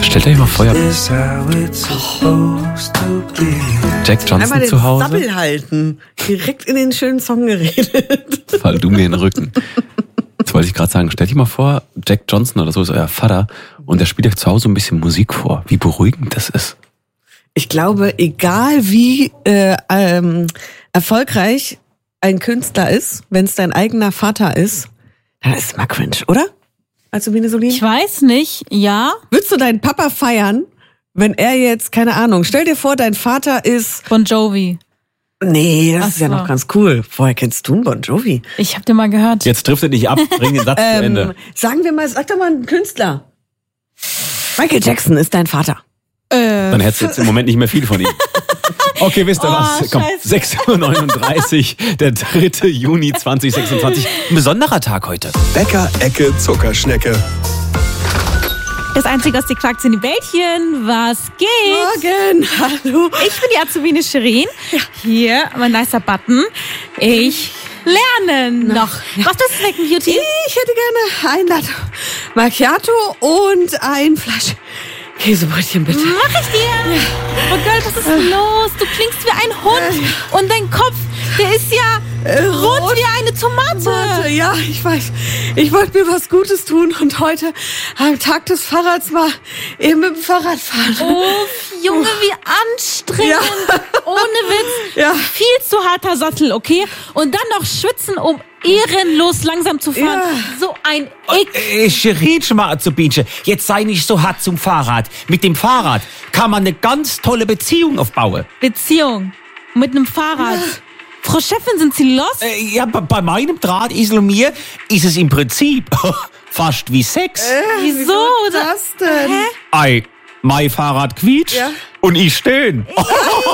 Stellt euch mal vor, Jack Johnson Einmal den zu Hause. Sabbel halten. Direkt in den schönen Song geredet. Fall du mir in den Rücken. Jetzt wollte ich gerade sagen, stellt euch mal vor, Jack Johnson oder so ist euer Vater und der spielt euch zu Hause ein bisschen Musik vor. Wie beruhigend das ist. Ich glaube, egal wie erfolgreich ein Künstler ist, wenn es dein eigener Vater ist, dann ist es mal cringe, oder? Also Venesolin? Ich weiß nicht, ja. Würdest du deinen Papa feiern, wenn er jetzt, keine Ahnung, stell dir vor, dein Vater ist... Bon Jovi. Nee, das Ach ist ja so. noch ganz cool. Woher kennst du einen Bon Jovi? Ich hab den mal gehört. Jetzt trifft er dich ab, bring den Satz zu Ende. Sagen wir mal, sag doch mal einen Künstler. Michael Jackson ist dein Vater. Dann hättest du jetzt im Moment nicht mehr viel von ihm. Okay, wisst ihr was? Komm, Scheiße. 6:39 Uhr, der 3. Juni 2026. Ein besonderer Tag heute. Bäcker-Ecke Zuckerschnecke. Das Einzige, was dir fragt, sind die Bällchen. Was geht? Morgen, hallo. Ich bin die Azubine Shirin. Hier, mein nicer Button. Ich lerne noch. Was ist Snack Beauty? Ich hätte gerne ein Latte Macchiato und ein Flasch Käsebrötchen, bitte. Mach ich dir. Oh Gott, was ist los? Du klingst wie ein Hund. Und dein Kopf, der ist ja rot wie eine Tomate. Ja, ich weiß. Ich wollte mir was Gutes tun und heute am Tag des Fahrrads mal eben mit dem Fahrrad fahren. Uff, Junge, wie anstrengend. Ja. Ohne Witz. Ja. Viel zu harter Sattel, okay? Und dann noch schwitzen, um ehrenlos langsam zu fahren. Ja. So ein Ick. Shirin, schon mal Azubinche, jetzt sei nicht so hart zum Fahrrad. Mit dem Fahrrad kann man eine ganz tolle Beziehung aufbauen. Beziehung mit einem Fahrrad. Frau Chefin, sind Sie los? Ja, bei meinem Drahtesel und mir ist es im Prinzip fast wie Sex. Wieso? Das denn? Hä? Ei, mein Fahrrad quietscht Ja. und ich stehen. Oh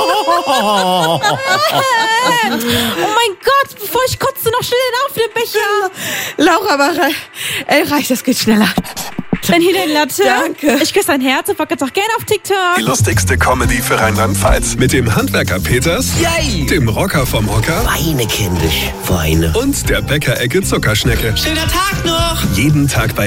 mein Gott, bevor ich kotze, noch schnell den Aufnehmbecher. Laura, aber reicht, das geht schneller. Dann hier dein Latte. Danke. Ich küsse dein Herz und folgt auch gerne auf TikTok. Die lustigste Comedy für Rheinland-Pfalz. Mit dem Handwerker Peters, Yay! dem Rocker vom Hocker Weine, kindisch, weine. und der Bäcker-Ecke Zuckerschnecke. Schöner Tag noch! Jeden Tag bei